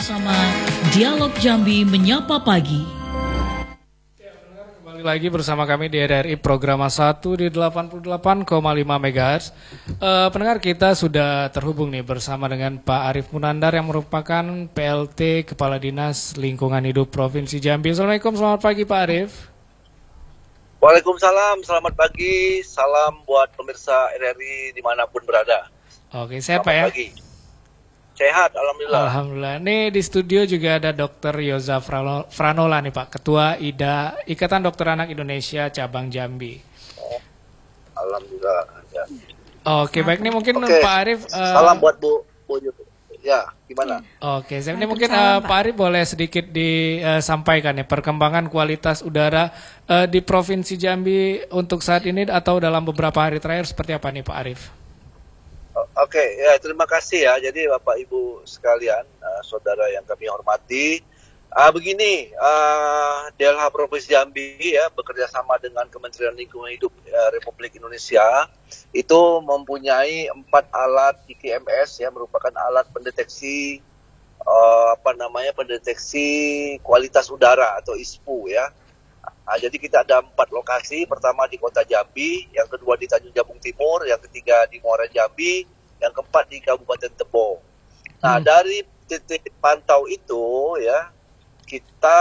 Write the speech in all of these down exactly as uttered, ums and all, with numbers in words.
bersama Dialog Jambi Menyapa Pagi. Kembali lagi bersama kami di R R I Program satu di delapan puluh delapan koma lima megahertz. Uh, pendengar kita sudah terhubung nih bersama dengan Pak Arief Munandar yang merupakan P L T Kepala Dinas Lingkungan Hidup Provinsi Jambi. Assalamualaikum, selamat pagi Pak Arief. Waalaikumsalam, selamat pagi. Salam buat pemirsa R R I dimanapun berada. Oke, sehat selamat Pak ya? Pagi. Sehat, alhamdulillah. Alhamdulillah. Nih di studio juga ada Dokter Yoza Franola nih Pak, Ketua I D A, Ikatan Dokter Anak Indonesia Cabang Jambi. Oh, alhamdulillah. Ya. Oke, baik nih mungkin Oke. Pak Arief. Uh, Salam buat Bu. Bu ya, gimana? Oke, saya ini mungkin uh, Pak Arief boleh sedikit disampaikan ya perkembangan kualitas udara uh, di Provinsi Jambi untuk saat ini atau dalam beberapa hari terakhir seperti apa nih Pak Arief? Oke, okay, ya terima kasih ya. Jadi Bapak Ibu sekalian, uh, saudara yang kami hormati, uh, begini, uh, D L H Provinsi Jambi ya bekerja sama dengan Kementerian Lingkungan Hidup uh, Republik Indonesia itu mempunyai empat alat I Q M S ya, merupakan alat pendeteksi uh, apa namanya pendeteksi kualitas udara atau I S P U ya. Nah, jadi kita ada empat lokasi, pertama di Kota Jambi, yang kedua di Tanjung Jabung Timur, yang ketiga di Muara Jambi, yang keempat di Kabupaten Tebo. Nah, hmm. dari titik pantau itu ya, kita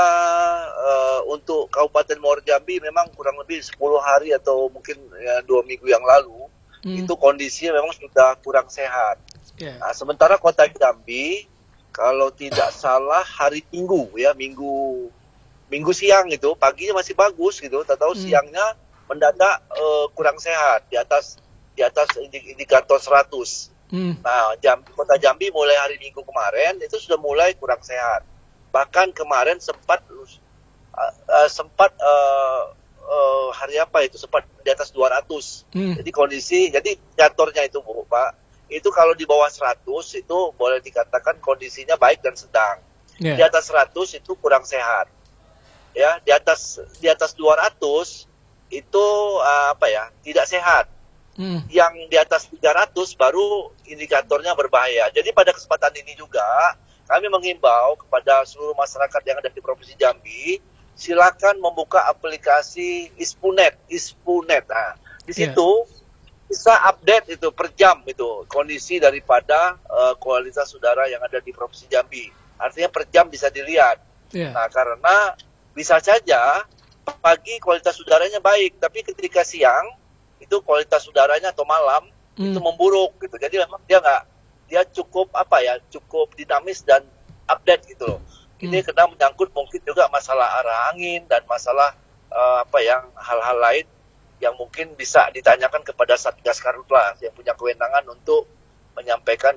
uh, untuk Kabupaten Muara Jambi memang kurang lebih sepuluh hari atau mungkin ya, dua minggu yang lalu, hmm. itu kondisinya memang sudah kurang sehat. Yeah. Nah, sementara Kota Jambi, kalau tidak salah hari Minggu ya, Minggu Minggu siang itu, paginya masih bagus gitu, tahu-tahu hmm. siangnya mendadak uh, kurang sehat, di atas di atas indikator seratus. Hmm. Nah, Jambi, Kota Jambi mulai hari Minggu kemarin itu sudah mulai kurang sehat. Bahkan kemarin sempat uh, uh, sempat uh, uh, hari apa itu sempat di atas dua ratus. Hmm. Jadi kondisi, jadi indikatornya itu Bu, Pak, itu kalau di bawah seratus itu boleh dikatakan kondisinya baik dan sedang. Yeah. Di atas seratus itu kurang sehat. Ya, di atas di atas dua ratus itu uh, apa ya, tidak sehat. Hmm. Yang di atas tiga ratus baru indikatornya berbahaya. Jadi pada kesempatan ini juga kami menghimbau kepada seluruh masyarakat yang ada di Provinsi Jambi, silakan membuka aplikasi Ispunet, Ispunet. Nah, di situ yeah. bisa update itu per jam itu kondisi daripada uh, kualitas udara yang ada di Provinsi Jambi. Artinya per jam bisa dilihat. Yeah. Nah, karena bisa saja pagi kualitas udaranya baik, tapi ketika siang itu kualitas udaranya atau malam hmm. itu memburuk gitu. Jadi memang dia nggak, dia cukup apa ya, cukup dinamis dan update gitu loh. Ini hmm. kena menyangkut mungkin juga masalah arah angin dan masalah uh, apa yang hal-hal lain yang mungkin bisa ditanyakan kepada Satgas Karhutla yang punya kewenangan untuk menyampaikan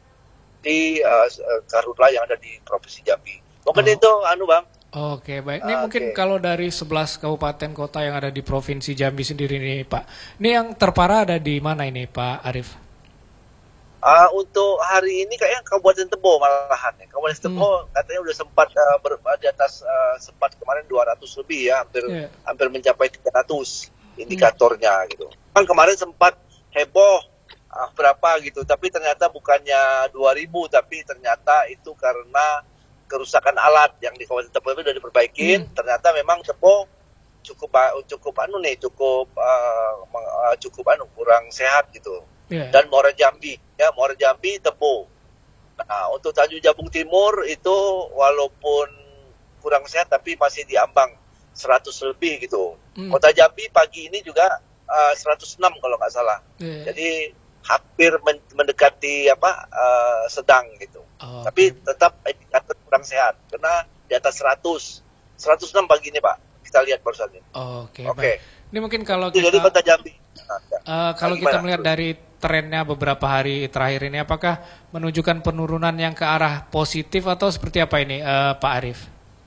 di uh, Karhutla yang ada di Provinsi Jambi. Mungkin oh. itu anu Bang. Oke, baik. Ini uh, mungkin okay. kalau dari sebelas kabupaten kota yang ada di Provinsi Jambi sendiri nih, Pak. Ini yang terparah ada di mana ini, Pak Arief? Uh, untuk hari ini kayaknya Kabupaten Tebo malahan. Ya. Kabupaten hmm. Tebo katanya udah sempat uh, ber, di atas uh, sempat kemarin dua ratus lebih ya, hampir yeah. hampir mencapai tiga ratus indikatornya hmm. gitu. Kan kemarin sempat heboh uh, berapa gitu, tapi ternyata bukannya dua ribu, tapi ternyata itu karena kerusakan alat yang di Kabupaten Tebo itu sudah diperbaikin. Hmm. Ternyata memang Tebo cukup cukup anu nih, cukup uh, uh, cukup anu kurang sehat gitu. Yeah. Dan Muara Jambi, ya Muara Jambi, Tebo. Nah, untuk Tanjung Jabung Timur itu walaupun kurang sehat tapi masih di ambang seratus lebih gitu. Hmm. Kota Jambi pagi ini juga uh, seratus enam kalau nggak salah. Yeah. Jadi hampir mendekati apa uh, sedang gitu. Oh, tapi okay. tetap indikator kurang sehat karena di atas seratus, seratus enam pagi ini Pak. Kita lihat barusan ini. Oh, Oke. Okay, okay. Ini mungkin kalau kita jadi Kota Jambi. Uh, kalau kita melihat dari trennya beberapa hari terakhir ini, apakah menunjukkan penurunan yang ke arah positif atau seperti apa ini, uh, Pak Arief?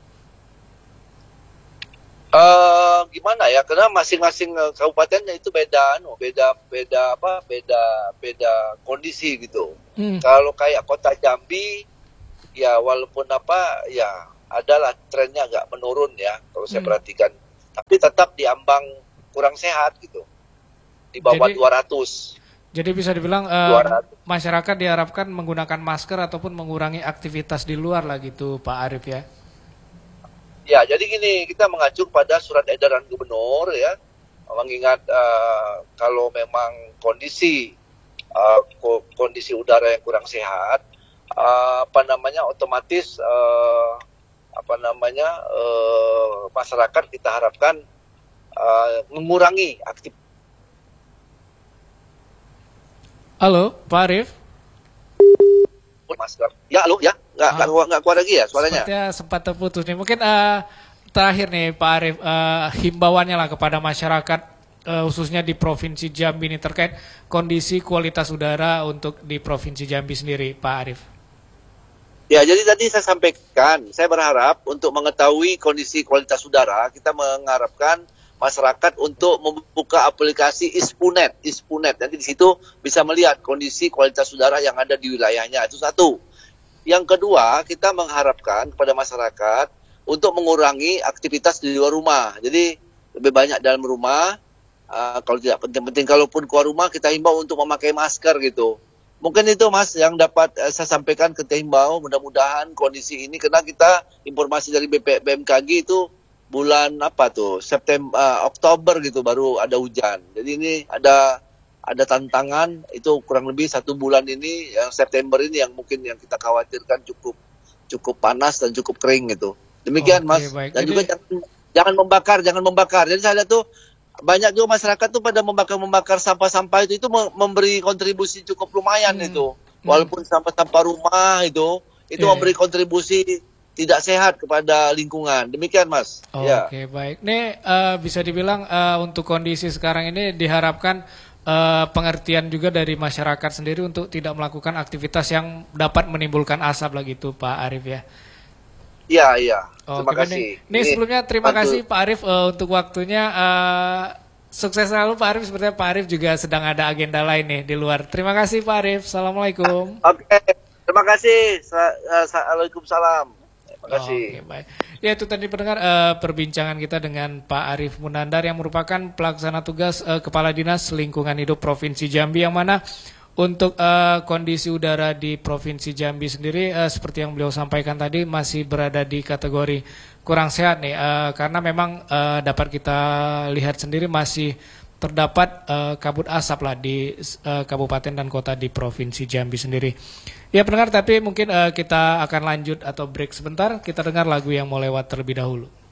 Uh, gimana ya? Karena masing-masing kabupatennya itu beda, anu, beda, beda apa? Beda, beda kondisi gitu. Hmm. Kalau kayak Kota Jambi, ya walaupun apa, ya adalah trennya agak menurun ya. Kalau saya hmm. perhatikan, tapi tetap di ambang kurang sehat gitu, di bawah Jadi, dua ratus. Jadi bisa dibilang uh, masyarakat diharapkan menggunakan masker ataupun mengurangi aktivitas di luar lah gitu Pak Arief ya. Ya, jadi gini, kita mengacu pada surat edaran gubernur ya, mengingat uh, kalau memang kondisi uh, kondisi udara yang kurang sehat, uh, apa namanya otomatis uh, apa namanya uh, masyarakat kita harapkan uh, mengurangi aktivitas. Halo, Pak Arief. Masker. Ya, halo, ya. Nggak, ah. nggak, nggak keluar lagi ya suaranya? Sepertinya sempat terputus nih. Mungkin uh, terakhir nih Pak Arief, uh, himbauannya lah kepada masyarakat, uh, khususnya di Provinsi Jambi ini terkait kondisi kualitas udara untuk di Provinsi Jambi sendiri, Pak Arief. Ya, jadi tadi saya sampaikan, saya berharap untuk mengetahui kondisi kualitas udara, kita mengharapkan masyarakat untuk membuka aplikasi Ispunet, Ispunet. Nanti di situ bisa melihat kondisi kualitas udara yang ada di wilayahnya. Itu satu. Yang kedua, kita mengharapkan kepada masyarakat untuk mengurangi aktivitas di luar rumah. Jadi lebih banyak dalam rumah. Uh, kalau tidak penting-penting, kalaupun keluar rumah, kita himbau untuk memakai masker gitu. Mungkin itu Mas yang dapat uh, saya sampaikan, kita himbau. Mudah-mudahan kondisi ini, karena kita informasi dari B M K G itu bulan apa tuh September uh, Oktober gitu baru ada hujan. Jadi ini ada ada tantangan itu kurang lebih satu bulan ini yang September ini yang mungkin yang kita khawatirkan cukup cukup panas dan cukup kering gitu. Demikian Oke, Mas. Baik. Dan Jadi, juga jangan jangan membakar, jangan membakar. Jadi saya lihat tuh banyak juga masyarakat tuh pada membakar-membakar sampah-sampah itu itu memberi kontribusi cukup lumayan hmm. itu. Walaupun hmm. sampah-sampah rumah itu itu yeah. memberi kontribusi tidak sehat kepada lingkungan. Demikian Mas. Oke ya. Baik. Ini uh, bisa dibilang uh, untuk kondisi sekarang ini diharapkan uh, pengertian juga dari masyarakat sendiri untuk tidak melakukan aktivitas yang dapat menimbulkan asap lah gitu Pak Arief ya. Iya, iya. Terima Oke, kasih. Ini, ini sebelumnya terima bantu. kasih Pak Arief uh, untuk waktunya. Uh, sukses selalu Pak Arief. Sepertinya Pak Arief juga sedang ada agenda lain nih di luar. Terima kasih Pak Arief. Assalamualaikum. Oke. Terima kasih. Waalaikumsalam. Terima kasih. Oh, okay, baik. Ya itu tadi pendengar uh, perbincangan kita dengan Pak Arief Munandar yang merupakan pelaksana tugas uh, Kepala Dinas Lingkungan Hidup Provinsi Jambi, yang mana untuk uh, kondisi udara di Provinsi Jambi sendiri uh, seperti yang beliau sampaikan tadi masih berada di kategori kurang sehat nih uh, karena memang uh, dapat kita lihat sendiri masih terdapat uh, kabut asap lah di uh, kabupaten dan kota di Provinsi Jambi sendiri. Ya pendengar, tapi mungkin uh, kita akan lanjut atau break sebentar. Kita dengar lagu yang mau lewat terlebih dahulu.